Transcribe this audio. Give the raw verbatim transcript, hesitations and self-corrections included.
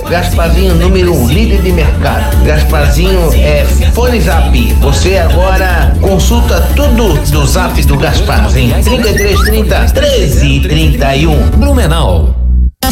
Gasparzinho número um, líder de mercado. Gasparzinho é Fone Zap. Você agora consulta tudo do Zap do Gasparzinho. trinta e três, trinta, treze, trinta e um. Blumenau.